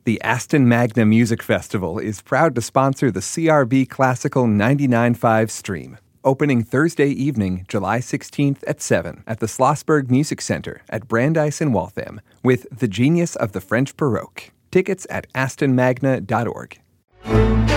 The Aston Magna Music Festival is proud to sponsor the CRB Classical 99.5 stream. Opening Thursday evening, July 16th at 7 at the Schlossberg Music Center at Brandeis in Waltham with The Genius of the French Baroque. Tickets at astonmagna.org.